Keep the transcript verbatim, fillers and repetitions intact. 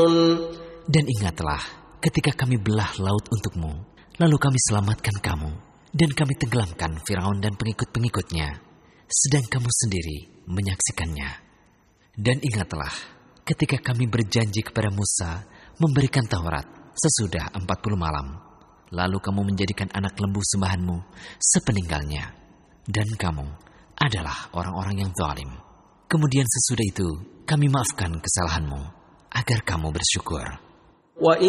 Dan ingatlah ketika kami belah laut untukmu, lalu kami selamatkan kamu, dan kami tenggelamkan Firaun dan pengikut-pengikutnya, sedang kamu sendiri menyaksikannya. Dan ingatlah ketika kami berjanji kepada Musa memberikan Taurat sesudah empat puluh malam, lalu kamu menjadikan anak lembu sembahanmu sepeninggalnya, dan kamu adalah orang-orang yang zalim. Kemudian sesudah itu kami maafkan kesalahanmu agar kamu bersyukur. وَإِذْ